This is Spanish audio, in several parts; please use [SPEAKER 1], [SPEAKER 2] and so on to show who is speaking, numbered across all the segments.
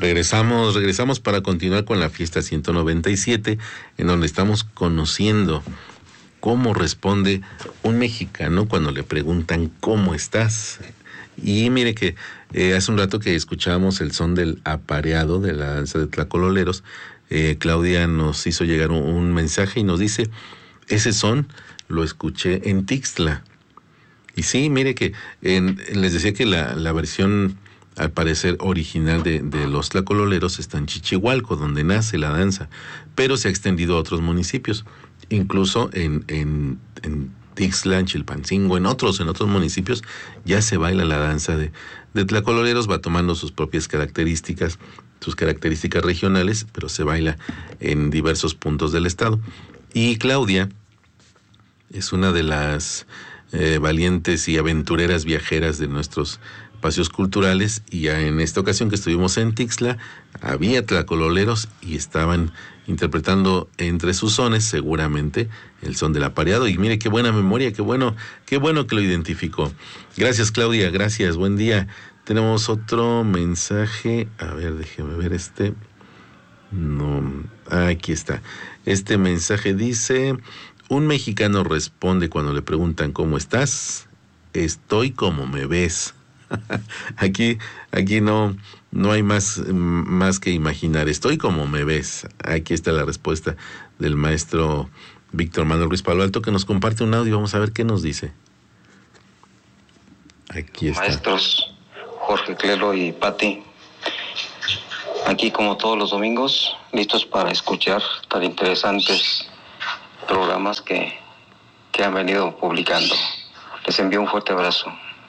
[SPEAKER 1] Regresamos para continuar con la fiesta 197, en donde estamos conociendo cómo responde un mexicano cuando le preguntan ¿cómo estás? Y mire que hace un rato que escuchábamos el son del apareado de la danza de Tlacololeros, Claudia nos hizo llegar un mensaje y nos dice, ese son lo escuché en Tixtla. Y sí, mire que les decía que la versión, al parecer, original de los Tlacololeros está en Chichihualco, donde nace la danza, pero se ha extendido a otros municipios, incluso en Tixtla, en Chilpancingo, en otros municipios, ya se baila la danza de Tlacololeros, va tomando sus propias características, sus características regionales, pero se baila en diversos puntos del estado. Y Claudia es una de las valientes y aventureras viajeras de nuestros espacios culturales, y en esta ocasión que estuvimos en Tixtla, había tlacololeros y estaban interpretando entre sus sones, seguramente, el son del apareado. Y mire qué buena memoria, qué bueno que lo identificó. Gracias, Claudia, gracias, buen día. Tenemos otro mensaje, a ver, déjeme ver no, aquí está. Este mensaje dice, un mexicano responde cuando le preguntan ¿cómo estás? Estoy como me ves. Aquí no hay más que imaginar. Estoy como me ves. Aquí está la respuesta del maestro Víctor Manuel Ruiz Palo Alto, que nos comparte un audio. Vamos a ver qué nos dice. Aquí está.
[SPEAKER 2] Maestros Jorge Clelo y Pati, aquí como todos los domingos, listos para escuchar tan interesantes programas que han venido publicando. Les envío un fuerte abrazo.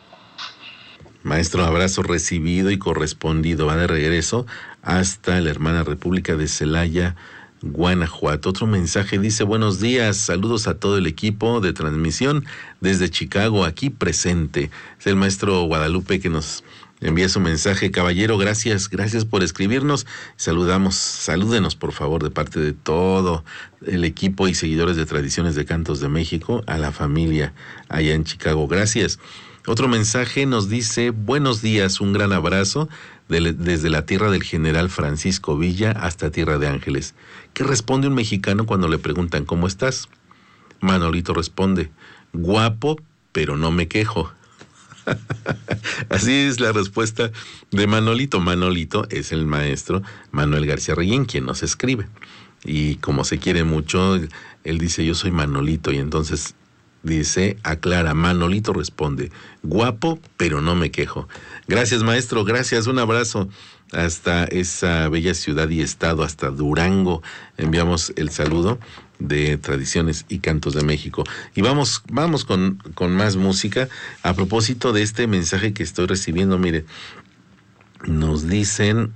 [SPEAKER 1] Maestro, abrazo recibido y correspondido. Va de regreso hasta la hermana República de Celaya, Guanajuato. Otro mensaje dice, buenos días, saludos a todo el equipo de transmisión desde Chicago, aquí presente. Es el maestro Guadalupe que nos envía su mensaje. Caballero, gracias por escribirnos. Salúdenos por favor de parte de todo el equipo y seguidores de Tradiciones de Cantos de México, a la familia allá en Chicago. Gracias. Otro mensaje nos dice, buenos días, un gran abrazo desde la tierra del general Francisco Villa hasta Tierra de Ángeles. ¿Qué responde un mexicano cuando le preguntan ¿cómo estás? Manolito responde, guapo, pero no me quejo. Así es la respuesta de Manolito. Manolito es el maestro Manuel García Reguín, quien nos escribe. Y como se quiere mucho, él dice, yo soy Manolito, y entonces dice, aclara, Manolito responde, guapo, pero no me quejo. Gracias, maestro, gracias, un abrazo hasta esa bella ciudad y estado, hasta Durango. Enviamos el saludo de Tradiciones y Cantos de México. Y vamos con más música. A propósito de este mensaje que estoy recibiendo, mire, nos dicen,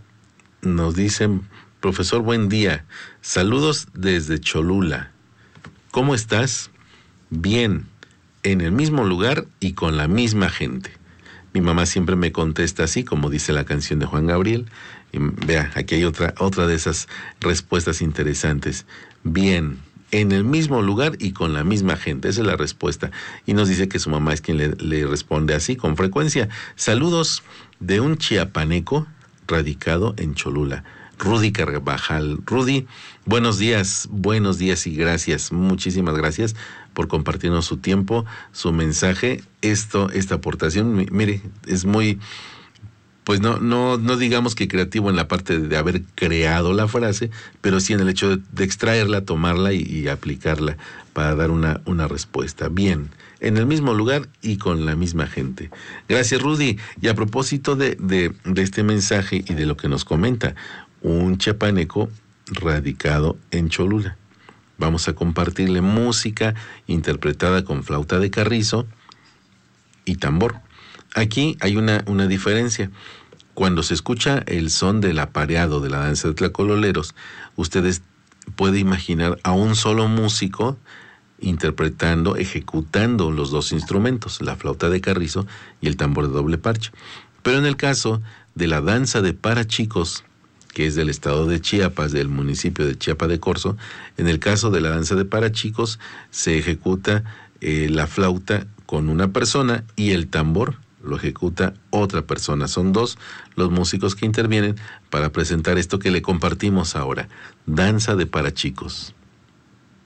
[SPEAKER 1] profesor, buen día, saludos desde Cholula. ¿Cómo estás? Bien, en el mismo lugar y con la misma gente. Mi mamá siempre me contesta así, como dice la canción de Juan Gabriel. Y vea, aquí hay otra de esas respuestas interesantes. Bien, en el mismo lugar y con la misma gente. Esa es la respuesta. Y nos dice que su mamá es quien le responde así con frecuencia. Saludos de un chiapaneco radicado en Cholula, Rudy Carvajal. Rudy, buenos días y gracias, muchísimas gracias por compartirnos su tiempo, su mensaje, esta aportación. Mire, es muy, pues no digamos que creativo en la parte de haber creado la frase, pero sí en el hecho de extraerla, tomarla y aplicarla para dar una respuesta. Bien, en el mismo lugar y con la misma gente. Gracias, Rudy. Y a propósito de este mensaje y de lo que nos comenta, un chiapaneco radicado en Cholula. Vamos a compartirle música interpretada con flauta de carrizo y tambor. Aquí hay una diferencia. Cuando se escucha el son del apareado de la danza de Tlacololeros, ustedes pueden imaginar a un solo músico interpretando, ejecutando los dos instrumentos, la flauta de carrizo y el tambor de doble parche. Pero en el caso de la danza de parachicos, que es del estado de Chiapas, del municipio de Chiapa de Corzo, en el caso de la danza de parachicos se ejecuta la flauta con una persona y el tambor lo ejecuta otra persona. Son dos los músicos que intervienen para presentar esto que le compartimos ahora, Danza de Parachicos.